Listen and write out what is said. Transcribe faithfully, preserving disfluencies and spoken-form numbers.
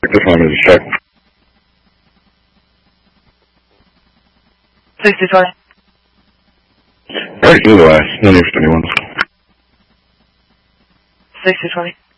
Just wanted to check. sixty twenty. Alright, you last. No news to anyone. sixty twenty.